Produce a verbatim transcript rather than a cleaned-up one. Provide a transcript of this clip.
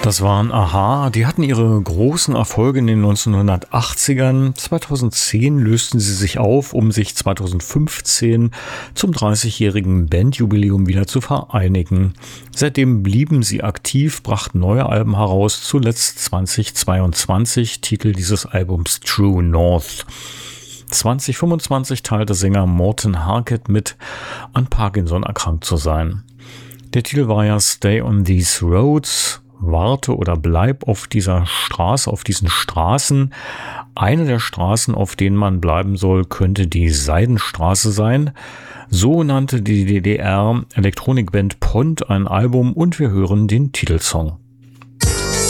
Das waren a-ha, die hatten ihre großen Erfolge in den neunzehnhundertachtzigern. zweitausendzehn lösten sie sich auf, um sich zweitausendfünfzehn zum dreißigjährigen Bandjubiläum wieder zu vereinigen. Seitdem blieben sie aktiv, brachten neue Alben heraus, zuletzt zweitausendzweiundzwanzig, Titel dieses Albums True North. zweitausendfünfundzwanzig teilte Sänger Morten Harket mit, an Parkinson erkrankt zu sein. Der Titel war ja Stay on These Roads, warte oder bleib auf dieser Straße, auf diesen Straßen. Eine der Straßen, auf denen man bleiben soll, könnte die Seidenstraße sein. So nannte die D D R-Elektronikband Pond ein Album und wir hören den Titelsong.